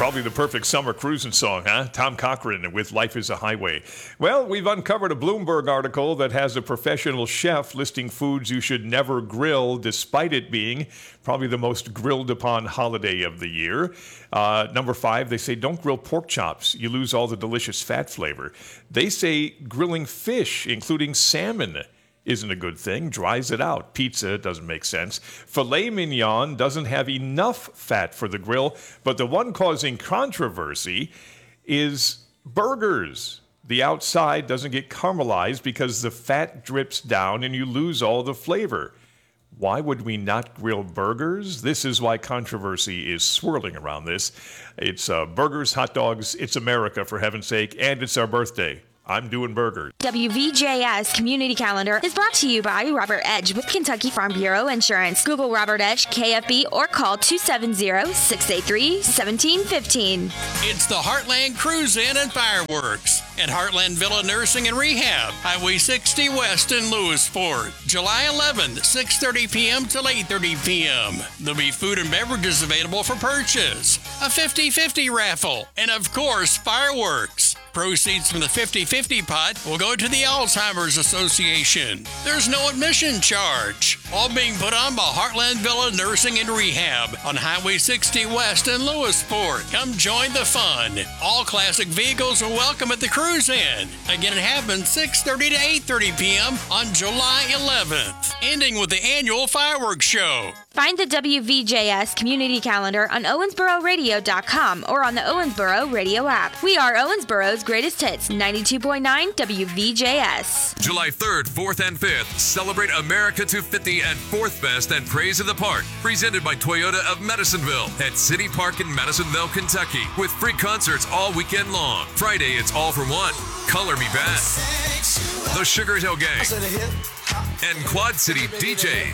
Probably the perfect summer cruising song, huh? Tom Cochrane with Life is a Highway. Well, we've uncovered a Bloomberg article that has a professional chef listing foods you should never grill, despite it being probably the most grilled upon holiday of the year. Number 5, they say don't grill pork chops. You lose all the delicious fat flavor. They say grilling fish, including salmon, isn't a good thing, dries it out. Pizza doesn't make sense. Filet mignon doesn't have enough fat for the grill, but the one causing controversy is burgers. The outside doesn't get caramelized because the fat drips down and you lose all the flavor. Why would we not grill burgers? This is why controversy is swirling around this. It's burgers, hot dogs, it's America, for heaven's sake, and it's our birthday. I'm doing burgers. WVJS Community Calendar is brought to you by Robert Edge with Kentucky Farm Bureau Insurance. Google Robert Edge, KFB, or call 270-683-1715. It's the Heartland Cruise In and Fireworks at Heartland Villa Nursing and Rehab, Highway 60 West in Lewisport. July 11th, 6:30 p.m. till 8:30 p.m. There'll be food and beverages available for purchase, a 50-50 raffle, and of course, fireworks. Proceeds from the 50-50 pot will go to the Alzheimer's Association. There's no admission charge. All being put on by Heartland Villa Nursing and Rehab on Highway 60 West in Lewisport. Come join the fun. All classic vehicles are welcome at the Cruise In. Again, it happens 6:30 to 8:30 p.m. on July 11th, ending with the annual fireworks show. Find the WVJS Community Calendar on owensbororadio.com or on the Owensboro Radio app. We are Owensboro's greatest hits, 92.9 WVJS. July 3rd, 4th, and 5th, celebrate America 250 at 4th Fest and Praise in the Park, presented by Toyota of Madisonville at City Park in Madisonville, Kentucky, with free concerts all weekend long. Friday, it's All for One, Color Me Bad, the Sugar Hill Gang, and Quad City DJs.